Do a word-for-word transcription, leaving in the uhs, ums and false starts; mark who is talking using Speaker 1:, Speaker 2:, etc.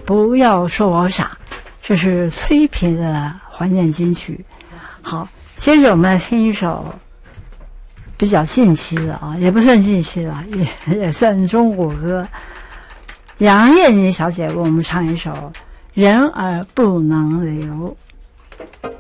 Speaker 1: 不要说我傻，这是崔萍的怀念金曲。好，接着我们来听一首比较近期的啊，也不算近期了，也也算中国歌。杨燕妮小姐为我们唱一首《人儿不能留》。